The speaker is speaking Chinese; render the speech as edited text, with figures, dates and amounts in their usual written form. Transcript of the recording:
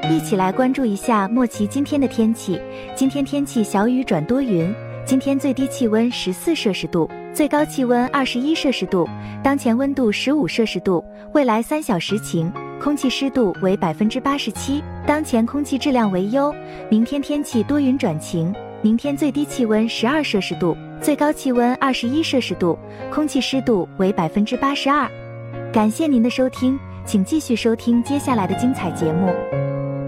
一起来关注一下莫奇今天的天气。今天天气小雨转多云，今天最低气温14摄氏度，最高气温21摄氏度，当前温度15摄氏度，未来3小时晴，空气湿度为87%，当前空气质量为优。明天天气多云转晴，明天最低气温12摄氏度，最高气温21摄氏度，空气湿度为82%。感谢您的收听，请继续收听接下来的精彩节目。